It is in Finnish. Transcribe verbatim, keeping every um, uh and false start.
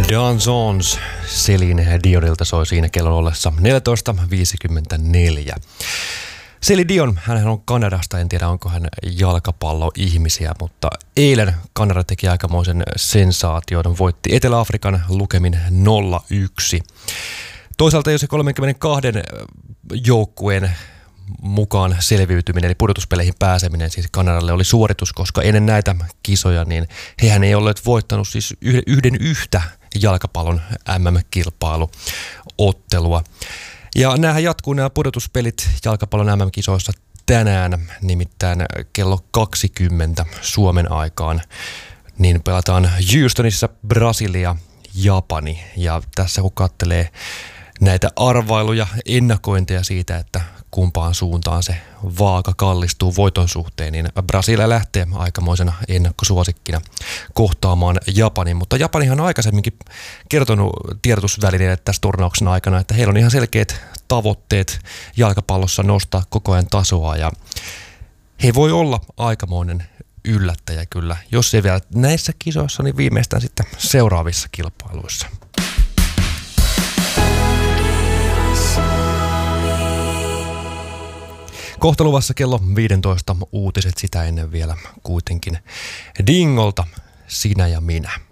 Danzons Celine Dionilta soi siinä kellon ollessa neljätoista viisikymmentäneljä. Celine Dion, hän on Kanadasta, en tiedä onko hän jalkapalloihmisiä, mutta eilen Kanada teki aikamoisen sensaation, voitti Etelä-Afrikan lukemin nolla yksi. Toisaalta jo se kolmekymmentäkaksi joukkueen mukaan selviytyminen, eli pudotuspeleihin pääseminen siis Kanadalle oli suoritus, koska ennen näitä kisoja niin hehän ei olleet voittanut siis yhden yhtä jalkapallon M M-kilpailuottelua. Ja näähän jatkuu nämä pudotuspelit jalkapallon M M-kisoissa tänään, nimittäin kello kaksikymmentä Suomen aikaan, niin pelataan Houstonissa Brasilia, Japani. Ja tässä kun katselee näitä arvailuja, ennakointeja siitä, että kumpaan suuntaan se vaaka kallistuu voiton suhteen, niin Brasilia lähtee aikamoisena ennakkosuosikkina kohtaamaan Japanin. Mutta Japanihan on aikaisemminkin kertonut tiedotusvälineille tässä turnauksen aikana, että heillä on ihan selkeät tavoitteet jalkapallossa nostaa koko ajan tasoa, ja he voi olla aikamoinen yllättäjä kyllä, jos ei vielä näissä kisoissa, niin viimeistään sitten seuraavissa kilpailuissa. Kohta luvassa kello viisitoista uutiset, sitä ennen vielä kuitenkin Dingolta Sinä ja minä.